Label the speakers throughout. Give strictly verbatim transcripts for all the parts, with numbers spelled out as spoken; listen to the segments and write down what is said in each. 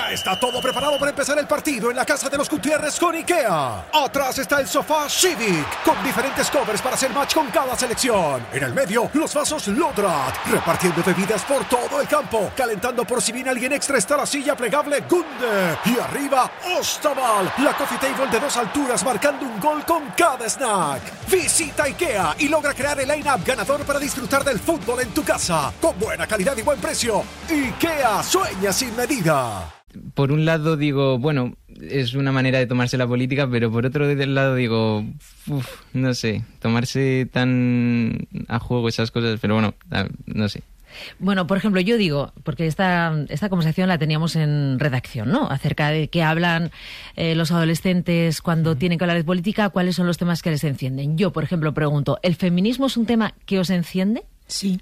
Speaker 1: Ya está todo preparado para empezar el partido en la casa de los Gutiérrez con IKEA. Atrás está el sofá Civic, con diferentes covers para hacer match con cada selección. En el medio, los vasos Lodrat, repartiendo bebidas por todo el campo. Calentando por si viene alguien extra está la silla plegable Gunde. Y arriba, Ostaval, la coffee table de dos alturas marcando un gol con cada snack. Visita IKEA y logra crear el line-up ganador para disfrutar del fútbol en tu casa. Con buena calidad y buen precio. IKEA, sueña sin medida.
Speaker 2: Por un lado digo, bueno, es una manera de tomarse la política, pero por otro lado digo, uf, no sé, tomarse tan a juego esas cosas, pero bueno, no sé.
Speaker 3: Bueno, por ejemplo, yo digo, porque esta, esta conversación la teníamos en redacción, ¿no? Acerca de qué hablan eh, los adolescentes cuando mm. tienen que hablar de política, cuáles son los temas que les encienden. Yo, por ejemplo, pregunto, ¿el feminismo es un tema que os enciende?
Speaker 4: Sí.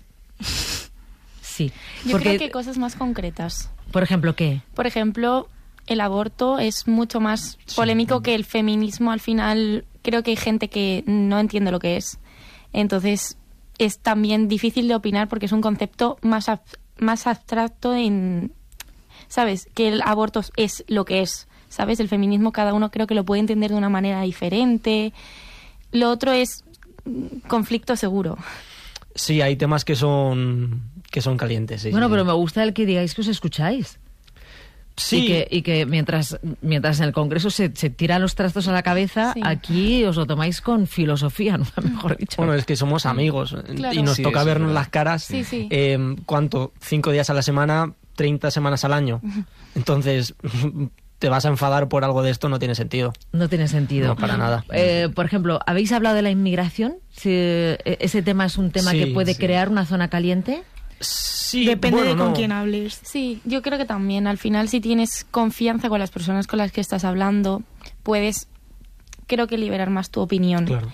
Speaker 3: Sí.
Speaker 5: Yo
Speaker 3: porque,
Speaker 5: creo que cosas más concretas.
Speaker 3: ¿Por ejemplo qué?
Speaker 5: Por ejemplo, el aborto es mucho más polémico sí. que el feminismo. Al final, creo que hay gente que no entiende lo que es. Entonces, es también difícil de opinar porque es un concepto más, ab- más abstracto en... ¿Sabes? Que el aborto es lo que es. ¿Sabes? El feminismo cada uno creo que lo puede entender de una manera diferente. Lo otro es conflicto seguro.
Speaker 6: Sí, hay temas que son que son calientes. Sí,
Speaker 3: bueno,
Speaker 6: sí.
Speaker 3: pero me gusta el que digáis que os escucháis.
Speaker 6: Sí.
Speaker 3: Y que, y que mientras, mientras en el Congreso se, se tiran los trastos a la cabeza, sí. aquí os lo tomáis con filosofía, ¿no? Mejor dicho.
Speaker 6: Bueno, es que somos amigos
Speaker 5: claro.
Speaker 6: y nos
Speaker 2: sí,
Speaker 6: toca
Speaker 2: sí,
Speaker 6: vernos
Speaker 2: sí.
Speaker 6: las caras.
Speaker 5: Sí, sí.
Speaker 6: Eh, ¿Cuánto? ¿Cinco días a la semana? ¿Treinta semanas al año? Entonces... te vas a enfadar por algo de esto, no tiene sentido.
Speaker 3: No tiene sentido.
Speaker 6: No, para nada.
Speaker 3: Eh, por ejemplo, ¿habéis hablado de la inmigración? Si ese tema es un tema
Speaker 6: sí,
Speaker 3: que puede
Speaker 6: sí.
Speaker 3: crear una zona caliente.
Speaker 6: Sí,
Speaker 4: depende
Speaker 6: bueno,
Speaker 4: de con
Speaker 6: no.
Speaker 4: quién hables.
Speaker 5: Sí, yo creo que también. Al final, si tienes confianza con las personas con las que estás hablando, puedes, creo que liberar más tu opinión.
Speaker 6: Claro.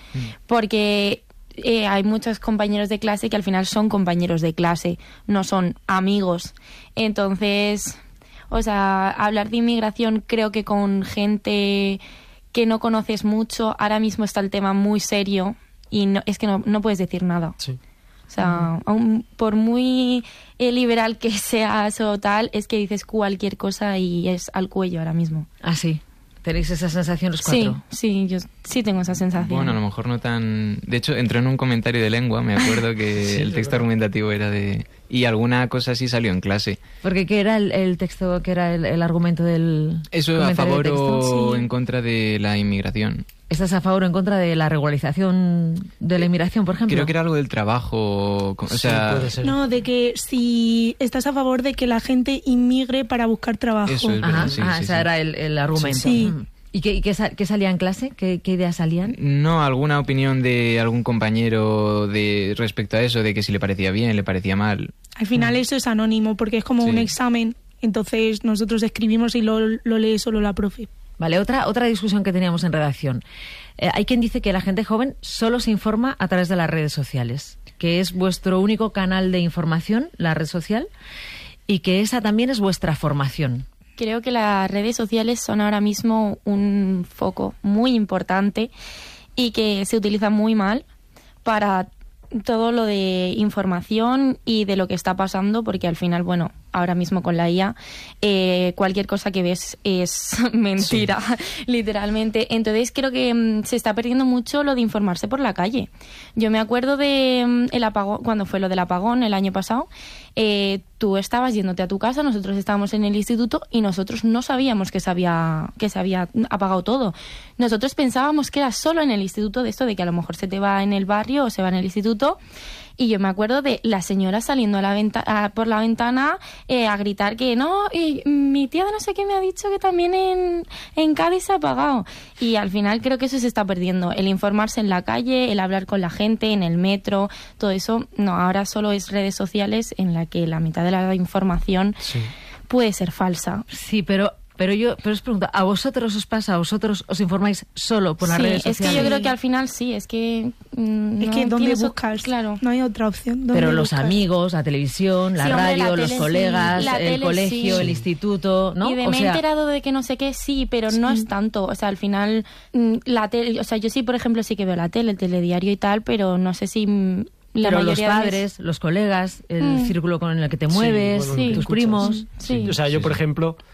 Speaker 5: Porque eh, hay muchos compañeros de clase que al final son compañeros de clase, no son amigos. Entonces... O sea, hablar de inmigración creo que con gente que no conoces mucho, ahora mismo está el tema muy serio y no, es que no, no puedes decir nada.
Speaker 6: Sí.
Speaker 5: O sea, aun por muy eh, liberal que seas o tal, es que dices cualquier cosa y es al cuello ahora mismo.
Speaker 3: Ah, sí. ¿Tenéis esa sensación los cuatro?
Speaker 5: Sí, sí, yo sí tengo esa sensación.
Speaker 2: Bueno, a lo mejor no tan... De hecho, entró en un comentario de lengua, me acuerdo que sí, el texto argumentativo era de... Y alguna cosa sí salió en clase.
Speaker 3: Porque ¿qué era el, el texto, qué era el, el argumento del
Speaker 2: Eso a favor o
Speaker 3: sí.
Speaker 2: en contra de la inmigración.
Speaker 3: ¿Estás a favor o en contra de la regularización de la inmigración, por ejemplo?
Speaker 2: Creo que era algo del trabajo, o sea...
Speaker 6: Sí, puede ser.
Speaker 4: No, de que si estás a favor de que la gente inmigre para buscar trabajo.
Speaker 2: Eso es verdad,
Speaker 3: Ajá,
Speaker 2: sí,
Speaker 3: ah,
Speaker 2: sí,
Speaker 3: ese
Speaker 2: sí.
Speaker 3: era el, el argumento.
Speaker 4: Sí.
Speaker 3: ¿Y qué, y qué, sa- qué salía en clase? ¿Qué, qué ideas salían?
Speaker 2: No, alguna opinión de algún compañero de respecto a eso, de que si le parecía bien, le parecía mal.
Speaker 4: Al final eso es anónimo porque es como
Speaker 2: Sí.
Speaker 4: un examen, entonces nosotros escribimos y lo, lo lee solo la profe.
Speaker 3: Vale, otra, otra discusión que teníamos en redacción. Eh, hay quien dice que la gente joven solo se informa a través de las redes sociales, que es vuestro único canal de información, la red social, y que esa también es vuestra formación.
Speaker 5: Creo que las redes sociales son ahora mismo un foco muy importante y que se utiliza muy mal para todo lo de información y de lo que está pasando, porque al final, bueno, ahora mismo con la I A, eh, cualquier cosa que ves es mentira, sí. literalmente. Entonces creo que mmm, se está perdiendo mucho lo de informarse por la calle. Yo me acuerdo de mmm, el apagón, cuando fue lo del apagón el año pasado, eh, tú estabas yéndote a tu casa, nosotros estábamos en el instituto y nosotros no sabíamos que se había, que se había apagado todo. Nosotros pensábamos que era solo en el instituto, de esto de que a lo mejor se te va en el barrio o se va en el instituto. Y yo me acuerdo de la señora saliendo a la venta- a, por la ventana eh, a gritar que no, y mi tía de no sé qué me ha dicho que también en, en Cádiz se ha apagado. Y al final creo que eso se está perdiendo. El informarse en la calle, el hablar con la gente, en el metro, todo eso. No, ahora solo es redes sociales en la que la mitad de la información
Speaker 6: Sí.
Speaker 5: puede ser falsa.
Speaker 3: Sí, pero... Pero yo pero os pregunto, ¿a vosotros os pasa? ¿A vosotros os informáis solo por las
Speaker 5: Sí,
Speaker 3: redes
Speaker 5: es
Speaker 3: sociales?
Speaker 5: que yo creo que al final sí, es que... mm,
Speaker 4: Es
Speaker 5: no
Speaker 4: que ¿dónde
Speaker 5: tienes o-
Speaker 4: buscas?
Speaker 5: Claro.
Speaker 4: No hay otra opción. ¿Dónde
Speaker 3: Pero los
Speaker 4: buscas?
Speaker 3: amigos, la televisión, la
Speaker 5: Sí, hombre,
Speaker 3: radio,
Speaker 5: la
Speaker 3: los
Speaker 5: tele,
Speaker 3: colegas,
Speaker 5: sí. La
Speaker 3: el
Speaker 5: tele,
Speaker 3: colegio,
Speaker 5: sí.
Speaker 3: el instituto, ¿no?
Speaker 5: Y de
Speaker 3: O
Speaker 5: me he
Speaker 3: sea,
Speaker 5: enterado de que no sé qué, sí, pero no es tanto. O sea, al final, mm, la tele, o sea, yo sí, por ejemplo, sí que veo la tele, el telediario y tal, pero no sé si mm, la
Speaker 3: pero los
Speaker 5: mayoría de
Speaker 3: padres,
Speaker 5: mis-
Speaker 3: los colegas, el
Speaker 5: Mm.
Speaker 3: círculo con el que te mueves,
Speaker 6: bueno,
Speaker 5: Sí.
Speaker 3: tus
Speaker 6: escuchas.
Speaker 3: primos...
Speaker 5: Sí.
Speaker 6: O sea, yo, por ejemplo,